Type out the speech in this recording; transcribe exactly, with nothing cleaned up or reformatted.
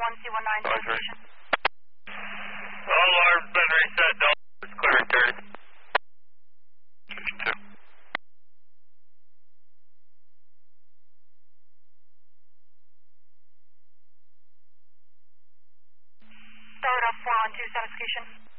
one C one nine substation. All alarms been reset, no. It's clear and thirty. fifty-two. Start off four one two substation.